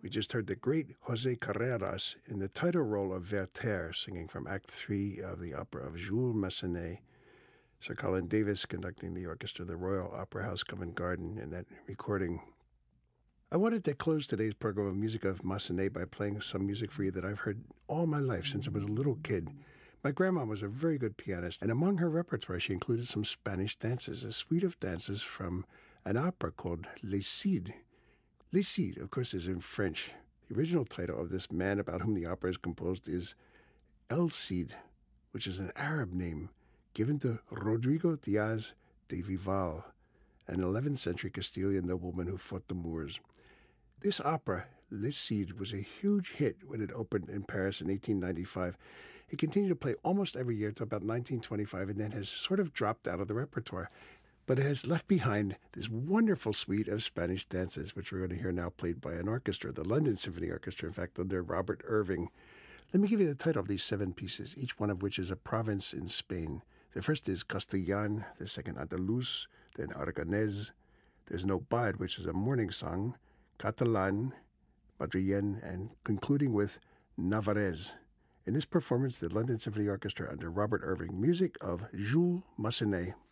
We just heard the great Jose Carreras in the title role of Werther, singing from Act 3 of the opera of Jules Massenet. Sir Colin Davis conducting the orchestra of the Royal Opera House Covent Garden in that recording. I wanted to close today's program of music of Massenet by playing some music for you that I've heard all my life since I was a little kid. My grandma was a very good pianist, and among her repertoire she included some Spanish dances, a suite of dances from an opera called Les Cides. Les Cides, of course, is in French. The original title of this man about whom the opera is composed is El Cid, which is an Arab name given to Rodrigo Diaz de Vival, an 11th century Castilian nobleman who fought the Moors. This opera, Les Cides, was a huge hit when it opened in Paris in 1895. It continued to play almost every year until about 1925 and then has sort of dropped out of the repertoire. But it has left behind this wonderful suite of Spanish dances, which we're going to hear now played by an orchestra, the London Symphony Orchestra, in fact, under Robert Irving. Let me give you the title of these 7 pieces, each one of which is a province in Spain. The first is Castellan, the second Andalus, then Aragonese. There's No Bad, which is a morning song, Catalan, Madrilen, and concluding with Navarrese. In this performance, the London Symphony Orchestra under Robert Irving, music of Jules Massenet.